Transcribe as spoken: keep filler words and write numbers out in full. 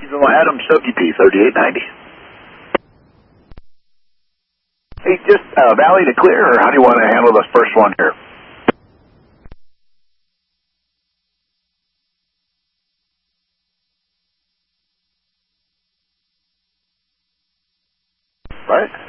Jacksonville, Adam, W P thirty-eight ninety. Hey, just uh, valley to clear, or how do you want to handle this first one here? Right?